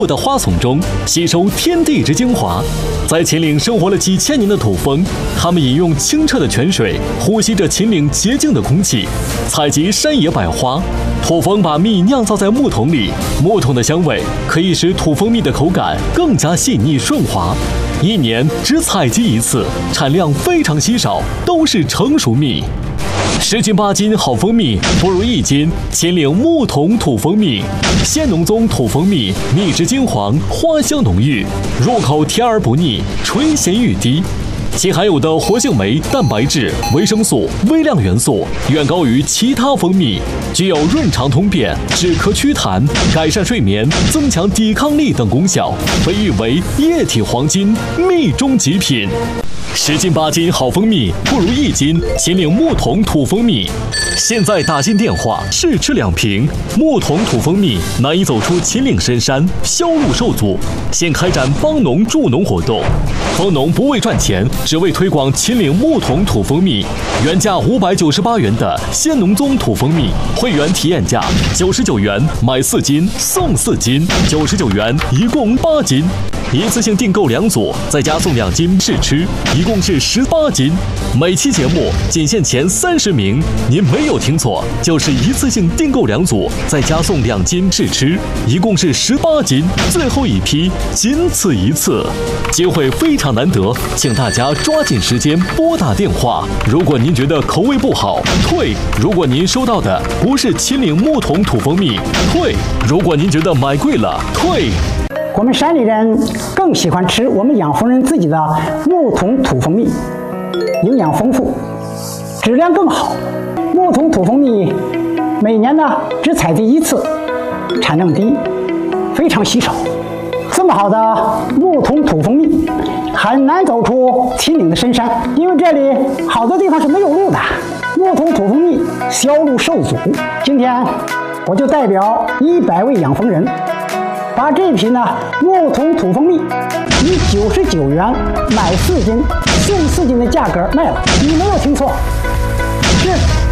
的花丛中吸收天地之精华，在秦岭生活了几千年的土蜂，它们饮用清澈的泉水，呼吸着秦岭洁净的空气，采集山野百花。土蜂把蜜酿造在木桶里，木桶的香味可以使土蜂蜜的口感更加细腻顺滑。一年只采集一次，产量非常稀少，都是成熟蜜。10斤8斤好蜂蜜，不如1斤秦岭木桶土蜂蜜。鲜浓宗土蜂蜜，蜜质金黄，花香浓郁，入口甜而不腻，醇咸欲滴。其含有的活性酶、蛋白质、维生素、微量元素远高于其他蜂蜜，具有润肠通便、止咳祛痰、改善睡眠、增强抵抗力等功效，被誉为液体黄金，蜜中极品。10斤8斤好蜂蜜，不如1斤秦岭木桶土蜂蜜。现在打进电话试吃2瓶木桶土蜂蜜，难以走出秦岭深山，销路受阻。现开展帮农助农活动，蜂农不为赚钱，只为推广秦岭木桶土蜂蜜。原价598元的鲜农宗土蜂蜜，会员体验价99元买4斤送4斤，99元一共8斤。一次性订购2组，再加送2斤试吃，一共是18斤。每期节目仅限前30名，您没有听错，就是一次性订购2组，再加送2斤试吃，一共是18斤。最后一批，仅此一次，机会非常难得，请大家抓紧时间拨打电话。如果您觉得口味不好，退；如果您收到的不是秦岭木桶土蜂蜜，退；如果您觉得买贵了，退。 我们山里人更喜欢吃我们养蜂人自己的木桶土蜂蜜，营养丰富，质量更好。木桶土蜂蜜每年呢只采集1次，产量低，非常稀少。这么好的木桶土蜂蜜很难走出秦岭的深山，因为这里好多地方是没有路的，木桶土蜂蜜销路受阻。今天我就代表100位养蜂人，把这瓶呢木桶土蜂蜜以99元买4斤送4斤的价格卖了，你没有听错，是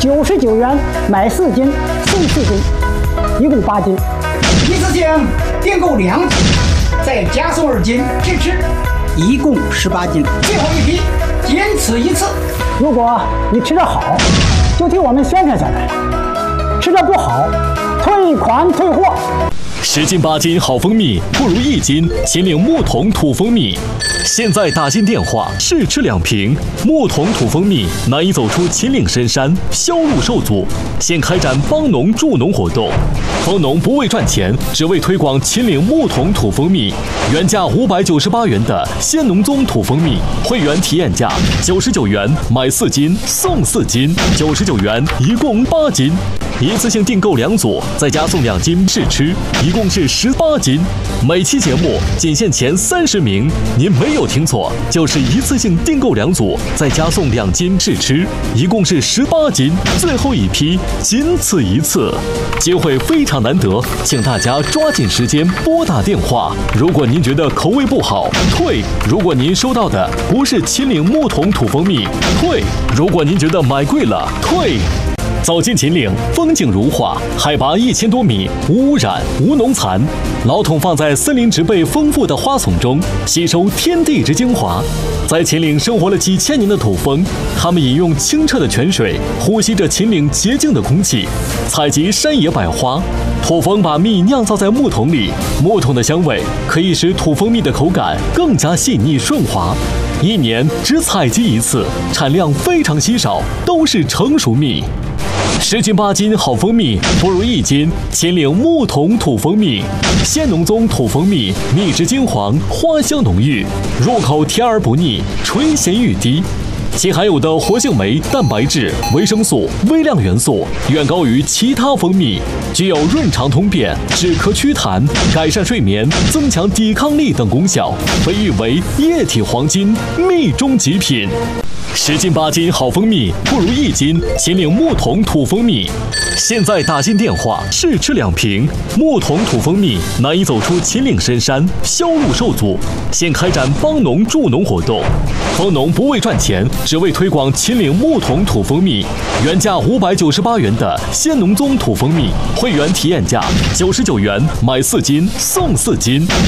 99元买4斤送4斤，一共8斤。一次性订购2组，再加送2斤试吃，一共18斤。最后一批，仅此一次。如果你吃得好，就替我们宣传宣传；吃得不好，退款退货。 10斤8斤好蜂蜜，不如1斤秦岭木桶土蜂蜜。现在打进电话试吃2瓶木桶土蜂蜜，难以走出秦岭深山，销路受阻。现开展帮农助农活动，蜂农不为赚钱，只为推广秦岭木桶土蜂蜜。原价598元的鲜农宗土蜂蜜，会员体验价99元买4斤送4斤，99元一共8斤。一次性订购2组，再加送2斤试吃，一共是18斤。每期节目仅限前30名，您没有听错，就是一次性订购2组，再加送2斤试吃，一共是18斤。最后一批，仅此一次，机会非常难得，请大家抓紧时间拨打电话。如果您觉得口味不好，退；如果您收到的不是秦岭木桶土蜂蜜，退；如果您觉得买贵了，退。走进秦岭，风景如画，海拔1000多米，无污染，无农残。老桶放在森林植被丰富的花丛中，吸收天地之精华。在秦岭生活了几千年的土蜂，它们饮用清澈的泉水，呼吸着秦岭洁净的空气，采集山野百花。土蜂把蜜酿造在木桶里，木桶的香味可以使土蜂蜜的口感更加细腻顺滑。一年只采集1次，产量非常稀少，都是成熟蜜。10斤8斤好蜂蜜，不如1斤秦岭木桶土蜂蜜。鲜浓宗土蜂蜜，蜜质金黄，花香浓郁，入口甜而不腻，醇咸欲滴。其含有的活性酶、蛋白质、维生素、微量元素远高于其他蜂蜜，具有润肠通便、止咳祛痰、改善睡眠、增强抵抗力等功效，被誉为液体黄金，蜜中极品。 10斤8斤好蜂蜜，不如1斤秦岭木桶土蜂蜜。现在打进电话试吃2瓶，木桶土蜂蜜难以走出秦岭深山，销路受阻。现开展帮农助农活动，蜂农不为赚钱，只为推广秦岭木桶土蜂蜜。原价598元的鲜农宗土蜂蜜，会员体验价99元，买4斤送4斤。